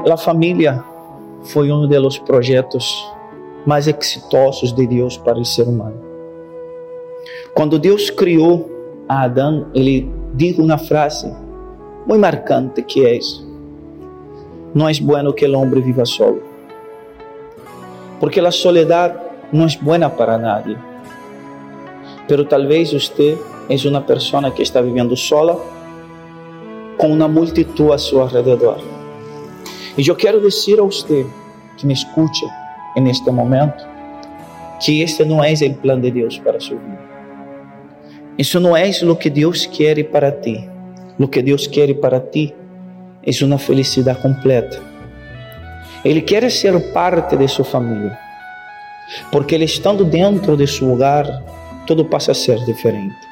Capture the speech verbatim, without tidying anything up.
a família foi um dos projetos mais exitosos de Deus para o ser humano. Quando Deus criou a Adão, Ele disse uma frase muito marcante, que é isso: não é bueno que o homem viva solo, porque a soledad não é buena para nadie. Pero talvez você é uma pessoa que está vivendo sola, com uma multitud a seu alrededor. E eu quero dizer a você que me escute neste momento, que este não é o plano de Deus para sua vida. Isso não é o que Deus quer para ti. O que Deus quer para ti é uma felicidade completa. Ele quer ser parte de sua família, porque Ele estando dentro de seu lugar, tudo passa a ser diferente.